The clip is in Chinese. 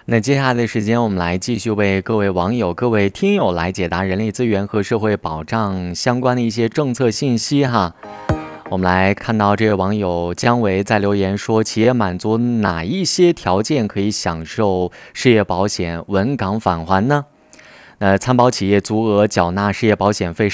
那接下来的时间，我们来继续为各位网友、各位听友来解答人力资源和社会保障相关的一些政策信息哈。我们来看到这位网友姜维在留言说，企业满足哪一些条件可以享受失业保险稳岗返还呢？参保企业足额缴纳失业保险费